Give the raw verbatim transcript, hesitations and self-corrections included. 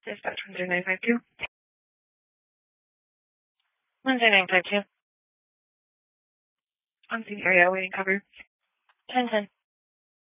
Dispatch one zero nine five two. one zero nine five two. On scene area, waiting cover. ten ten.